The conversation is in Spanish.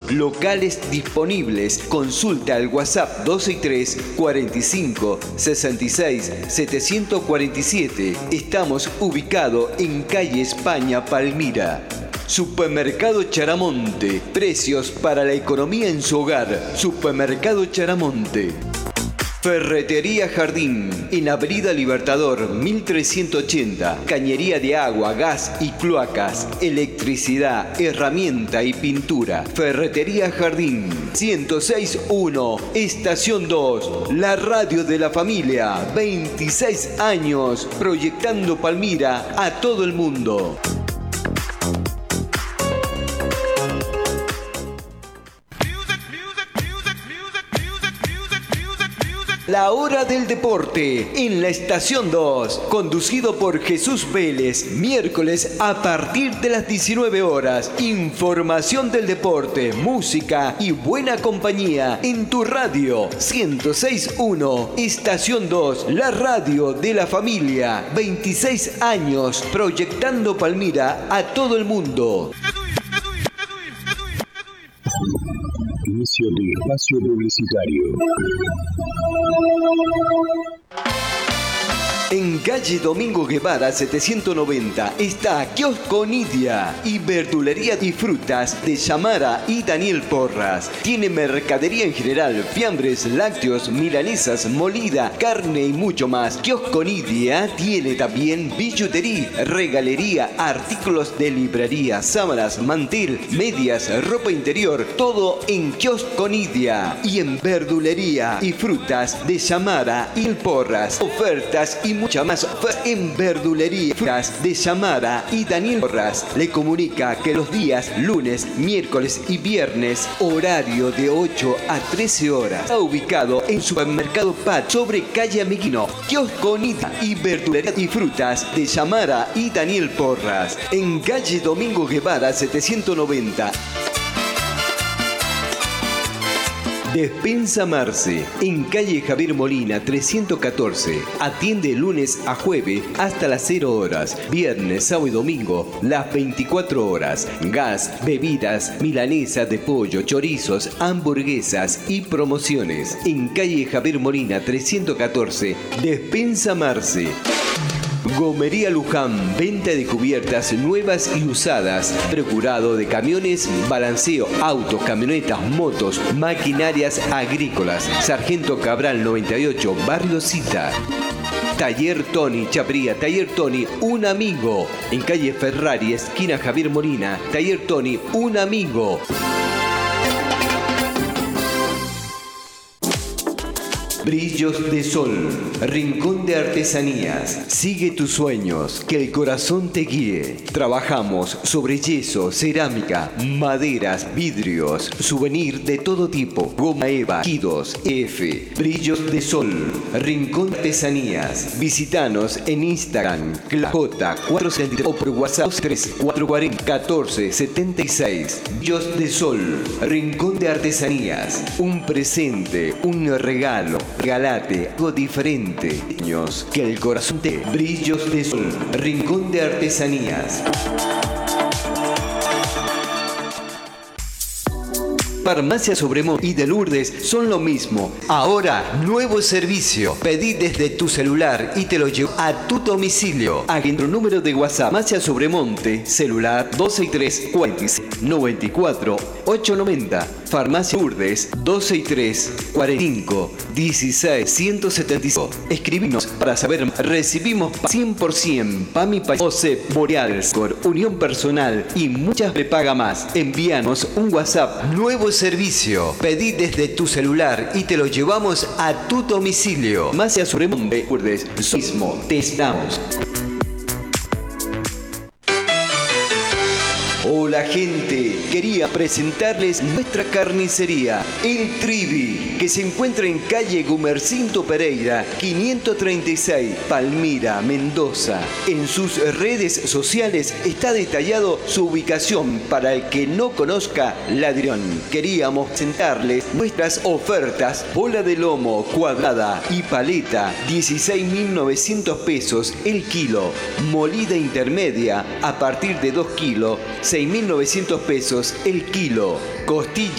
Locales disponibles. Consulta al WhatsApp 263 45 66 747. Estamos ubicados en calle España, Palmira. Supermercado Charamonte. Precios para la economía en su hogar. Supermercado Charamonte. Ferretería Jardín, en Avenida Libertador 1380. Cañería de agua, gas y cloacas, electricidad, herramienta y pintura. Ferretería Jardín 1061, Estación 2, la radio de la familia. 26 años proyectando Palmira a todo el mundo. La hora del deporte en la estación 2, conducido por Jesús Vélez, miércoles a partir de las 19 horas. Información del deporte, música y buena compañía en tu radio 106.1, estación 2, la radio de la familia. 26 años proyectando Palmira a todo el mundo. Inicio del espacio publicitario. En calle Domingo Guevara 790 está Kiosco Nidia y verdulería y frutas de Yamara y Daniel Porras. Tiene mercadería en general, fiambres, lácteos, milanesas, molida, carne y mucho más. Kiosco Nidia tiene también billutería, regalería, artículos de librería, sábanas, mantel, medias, ropa interior, todo en Kiosco Nidia. Y en verdulería y frutas de Yamara y Porras, ofertas y mucha más en verdulería frutas de Yamara y Daniel Porras. Le comunica que los días lunes, miércoles y viernes, horario de 8 a 13 horas. Está ubicado en Supermercado Pat sobre calle Amiguino. Kiosco Nidia y verdulería y frutas de Yamara y Daniel Porras. En calle Domingo Guevara 790. Despensa Marce, en calle Javier Molina 314. Atiende lunes a jueves hasta las 0 horas. Viernes, sábado y domingo, las 24 horas. Gas, bebidas, milanesas de pollo, chorizos, hamburguesas y promociones. En calle Javier Molina 314. Despensa Marce. Gomería Luján, venta de cubiertas nuevas y usadas, procurado de camiones, balanceo, autos, camionetas, motos, maquinarias agrícolas. Sargento Cabral 98, Barrio Cita. Taller Tony, Chapría, Taller Tony, un amigo. En calle Ferrari, esquina Javier Molina, Taller Tony, un amigo. Brillos de Sol, Rincón de Artesanías. Sigue tus sueños, que el corazón te guíe. Trabajamos sobre yeso, cerámica, maderas, vidrios, souvenir de todo tipo, goma eva, Kidos, F. Brillos de Sol, Rincón de Artesanías. Visítanos en Instagram, J473 o por WhatsApp 3440 1476. Brillos de Sol, Rincón de Artesanías. Un presente, un regalo. Regalate algo diferente. Niños, que el corazón te. Brillos de Sol, Rincón de Artesanías. Farmacia Sobremonte y de Lourdes son lo mismo. Ahora, nuevo servicio. Pedí desde tu celular y te lo llevo a tu domicilio. Agenda un número de WhatsApp. Farmacia Sobremonte, celular 263 46 94 890. Farmacia Lourdes 263 45 16 175. Escribinos para saber. Recibimos 100% PAMI, OCEP, Boreal, Score, Unión Personal y muchas prepaga más. Envíanos un WhatsApp. Nuevo servicio. Pedí desde tu celular y te lo llevamos a tu domicilio. Farmacia Sobremonte, Lourdes, mismo. Te estamos. Hola gente, quería presentarles nuestra carnicería, El Trivi, que se encuentra en calle Gumercinto Pereira, 536, Palmira, Mendoza. En sus redes sociales está detallado su ubicación para el que no conozca Ladrón. Queríamos presentarles nuestras ofertas: bola de lomo cuadrada y paleta, 16.900 pesos el kilo. Molida intermedia a partir de 2 kilos, 6.900 pesos el kilo. Costilla